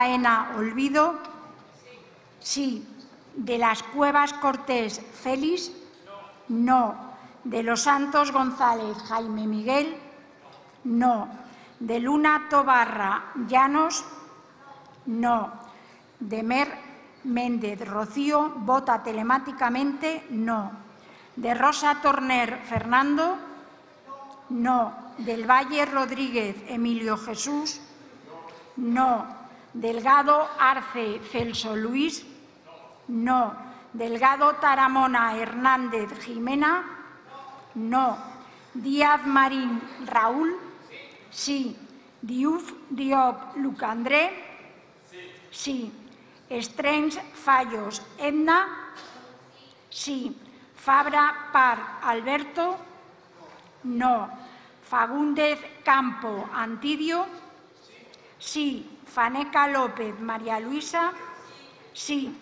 Baena Olvido, sí. De las Cuevas Cortés Félix, no. De los Santos González Jaime Miguel, no. De Luna Tobarra Llanos, no. De Mer Méndez Rocío, vota telemáticamente, no. De Rosa Torner Fernando, no. Del Valle Rodríguez Emilio Jesús, no. Delgado Arce Celso Luis, no. Delgado Taramona Hernández Jimena, no. Díaz Marín Raúl, sí. Diouf Diop Lucandré, sí. Estrenys Fallos Edna, sí. Fabra Par Alberto, no. Fagúndez Campo Antidio, sí. Faneca López María Luisa, sí.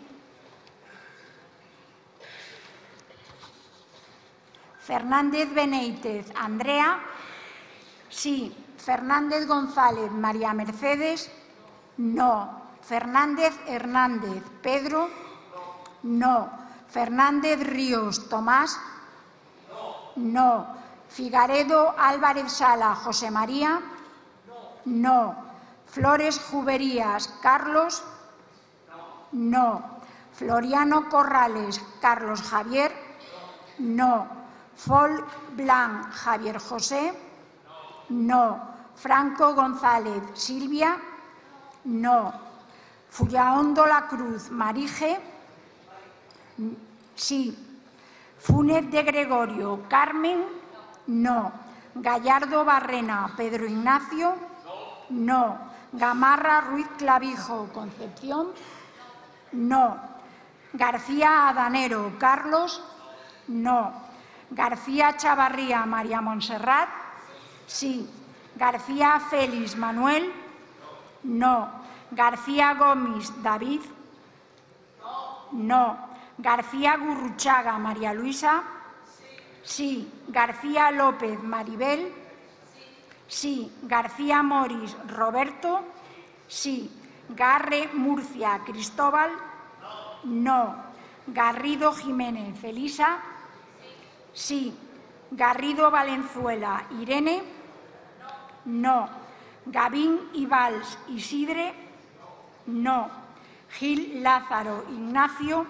Fernández Beneítez Andrea, sí. Fernández González María Mercedes, no. Fernández Hernández Pedro, no. Fernández Ríos Tomás, no. Figaredo Álvarez Sala José María, no. Flores Juberías Carlos, no. Floriano Corrales Carlos Javier, no. Folk Blanc Javier José, no. Franco González Silvia, no. Fullaondo La Cruz Marije, sí. Funes de Gregorio Carmen, no. Gallardo Barrena Pedro Ignacio, no. Gamarra Ruiz Clavijo Concepción, no. García Adanero Carlos, no. García Chavarría María Montserrat, sí. García Félix Manuel, no. García Gómez David, no. García Gurruchaga María Luisa, sí. García López Maribel, sí. García Moris Roberto, sí. Garre Murcia Cristóbal, no. Garrido Jiménez Elisa, sí. Garrido Valenzuela Irene, no. Gavín y Valls Isidre, no. Gil Lázaro Ignacio,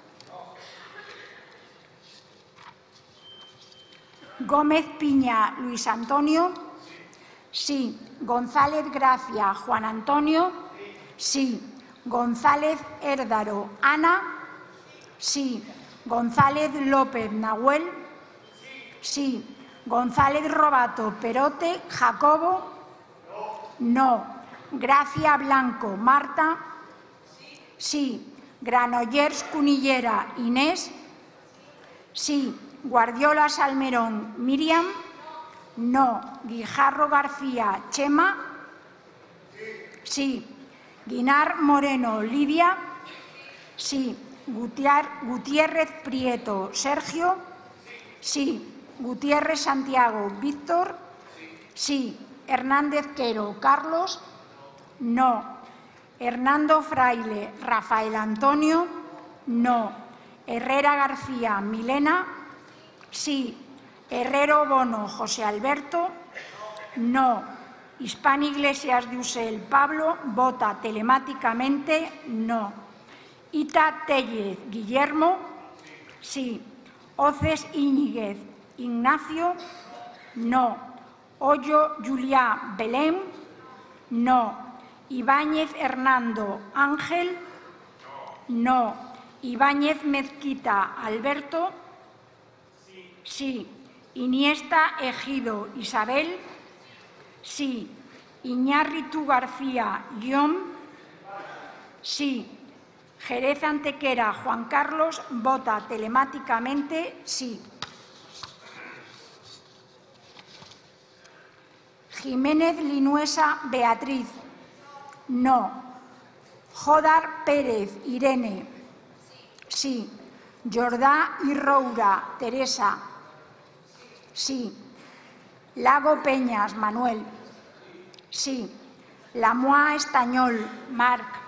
Gómez Piña Luis Antonio, sí. González Gracia Juan Antonio, sí. González Hérdaro Ana, sí. González López Nahuel, sí. González Robato Perote Jacobo, no. Gracia Blanco Marta, sí. Granollers Cunillera Inés, sí. Guardiola Salmerón Miriam, no. Guijarro García Chema, sí. Guinar Moreno Lidia, sí. Gutiérrez Prieto Sergio, sí. Gutiérrez Santiago Víctor, sí. Hernández Quero Carlos, no. Hernando Fraile Rafael Antonio, no. Herrera García Milena, sí. Herrero Bono José Alberto, no. Hispán Iglesias de Usel Pablo, vota telemáticamente, no. Ita Tellez Guillermo, sí. Oces Íñiguez Ignacio, no. Hoyo Juliá Belén, no. Ibáñez Hernando Ángel, no. Ibáñez Mezquita Alberto, sí. Iniesta Ejido Isabel, sí. Iñárritu García Guión, sí. Jerez Antequera Juan Carlos, vota telemáticamente, sí. Jiménez Linuesa Beatriz, no. Jodar Pérez Irene, sí. Jordá y Roura Teresa, sí. Lago Peñas Manuel, sí. Lamoa Estañol Marc,